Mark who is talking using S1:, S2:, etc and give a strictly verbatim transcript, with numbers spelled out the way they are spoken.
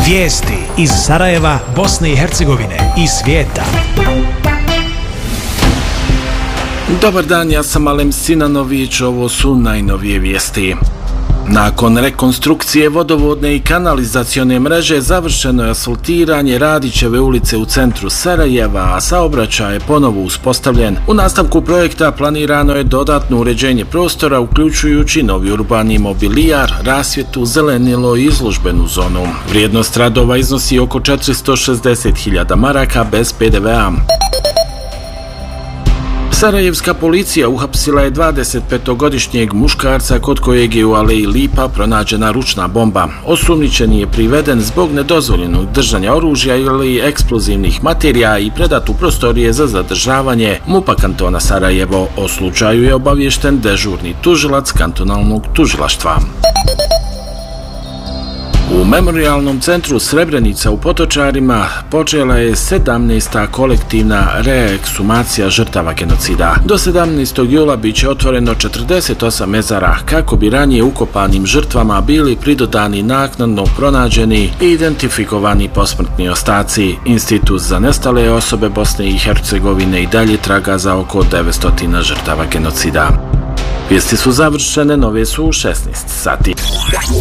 S1: Vijesti iz Sarajeva, Bosne i Hercegovine i svijeta.
S2: Dobar dan, ja sam Alem Sinanović, ovo su najnovije vijesti. Nakon rekonstrukcije vodovodne i kanalizacione mreže završeno je asfaltiranje Radićeve ulice u centru Sarajeva, a saobraćaj je ponovo uspostavljen. U nastavku projekta planirano je dodatno uređenje prostora, uključujući novi urbani mobilijar, rasvjetu, zelenilo i izložbenu zonu. Vrijednost radova iznosi oko četiristo šezdeset hiljada maraka bez pe de ve a. Sarajevska policija uhapsila je dvadesetpetogodišnjeg muškarca kod kojeg je u Aleji Lipa pronađena ručna bomba. Osumnjičeni je priveden zbog nedozvoljenog držanja oružja ili eksplozivnih materija i predat u prostorije za zadržavanje MUP-a kantona Sarajevo. O slučaju je obaviješten dežurni tužilac kantonalnog tužilaštva. U Memorijalnom centru Srebrenica u Potočarima počela je sedamnaesta kolektivna reeksumacija žrtava genocida. Do sedamnaestog jula biće otvoreno četrdeset osam mezara kako bi ranije ukopanim žrtvama bili pridodani naknadno pronađeni i identifikovani posmrtni ostaci. Institut za nestale osobe Bosne i Hercegovine i dalje traga za oko devetsto žrtava genocida. Vijesti su završene, nove su u šesnaest sati.